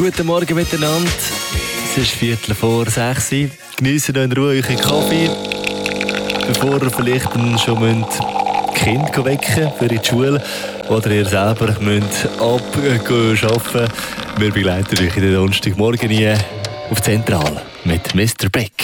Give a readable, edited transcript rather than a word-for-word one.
Guten Morgen miteinander. Es ist 5:45. Geniessen in Ruhe euren Kaffee, bevor ihr vielleicht schon Kind wecken für die Schule oder ihr selber müsst arbeiten. Wir begleiten euch in den Donnerstagmorgen hier auf Zentral mit Mr. Beck.